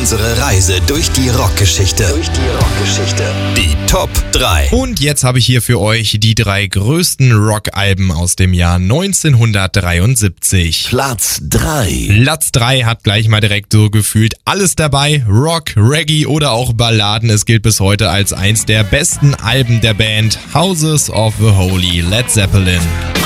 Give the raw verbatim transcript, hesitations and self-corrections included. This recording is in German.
unsere Reise durch die Rockgeschichte. Durch die Rockgeschichte. Die Top drei. Und jetzt habe ich hier für euch die drei größten Rockalben aus dem Jahr neunzehnhundertdreiundsiebzig. Platz drei. Platz drei hat gleich mal direkt so gefühlt alles dabei. Rock, Reggae oder auch Balladen. Es gilt bis heute als eins der besten Alben der Band Houses of the Holy, Led Zeppelin.